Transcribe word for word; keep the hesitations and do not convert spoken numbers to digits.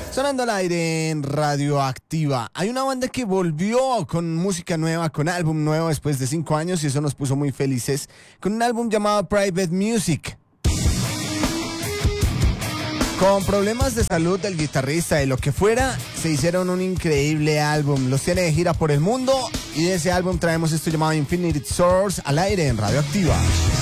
Sonando al aire en Radioactiva. Hay una banda que volvió con música nueva, con álbum nuevo después de cinco años y eso nos puso muy felices, con un álbum llamado Private Music. Con problemas de salud del guitarrista y lo que fuera, se hicieron un increíble álbum. Los tiene de gira por el mundo y de ese álbum traemos esto llamado Infinite Source al aire en Radioactiva.